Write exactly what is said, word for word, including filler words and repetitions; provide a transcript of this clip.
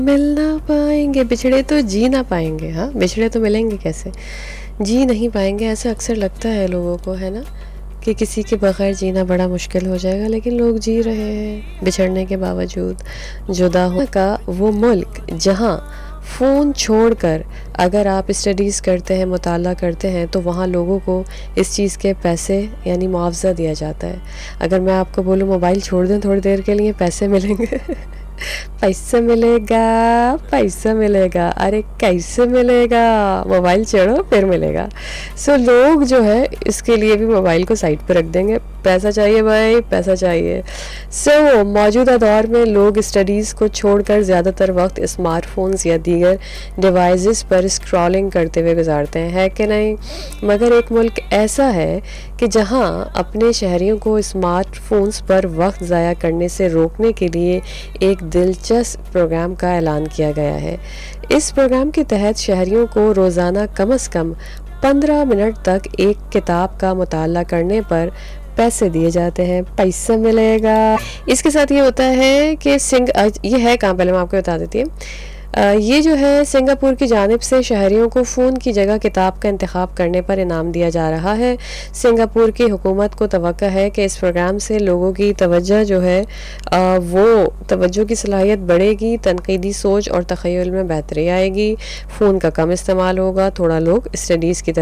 मिल ना पाएंगे, बिछड़े तो जी ना पाएंगे। हाँ, बिछड़े तो मिलेंगे कैसे, जी नहीं पाएंगे। ऐसा अक्सर लगता है लोगों को, है ना, कि किसी के बगैर जीना बड़ा मुश्किल हो जाएगा, लेकिन लोग जी रहे हैं बिछड़ने के बावजूद। जुदा होने का वो मुल्क जहाँ फ़ोन छोड़कर अगर आप स्टडीज़ करते हैं, मुताला करते हैं, तो वहाँ लोगों को इस चीज़ के पैसे यानी मुआवजा दिया जाता है। अगर मैं आपको बोलूँ मोबाइल छोड़ दें थोड़ी देर के लिए, पैसे मिलेंगे। पैसा मिलेगा, पैसा मिलेगा, अरे कैसे मिलेगा, मोबाइल छोड़ो फिर मिलेगा। सो लोग जो है इसके लिए भी मोबाइल को साइड पर रख देंगे, पैसा चाहिए भाई, पैसा चाहिए। सो मौजूदा दौर में लोग स्टडीज़ को छोड़कर ज़्यादातर वक्त स्मार्टफोन्स या दीगर डिवाइसेस पर स्क्रॉलिंग करते हुए गुजारते हैं, है कि नहीं। मगर एक मुल्क ऐसा है कि जहां अपने शहरियों को स्मार्टफोन्स पर वक्त ज़ाया करने से रोकने के लिए एक दिलचस्प प्रोग्राम का ऐलान किया गया है। इस प्रोग्राम के तहत शहरियों को रोज़ाना कम से कम पंद्रह मिनट तक एक किताब का मुताला करने पर पैसे दिए जाते हैं, पैसा मिलेगा। इसके साथ ये होता है कि सिंग ये है काम, पहले मैं आपको बता देती हूँ। ये जो है सिंगापुर की जानिब से शहरियों को फ़ोन की जगह किताब का इंतखाब करने पर इनाम दिया जा रहा है। सिंगापुर की हुकूमत को तवक्को है कि इस प्रोग्राम से लोगों की तवज्जो जो है वो तवज्जो की सलाहियत बढ़ेगी, तनकीदी सोच और तख़य्युल में बेहतरी आएगी, फ़ोन का कम इस्तेमाल होगा, थोड़ा लोग स्टडीज़ की